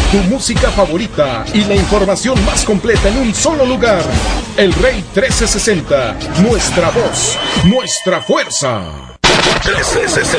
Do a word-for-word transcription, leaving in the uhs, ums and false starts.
Tu música favorita y la información más completa en un solo lugar. El Rey trece sesenta. Nuestra voz, nuestra fuerza. trece sesenta.